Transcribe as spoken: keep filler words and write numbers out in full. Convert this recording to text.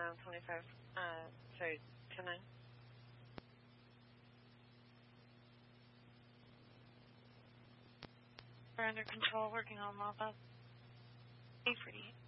southbound twenty-five, uh, sorry, ten nine. We're under control, working on mop up. Hey, pretty.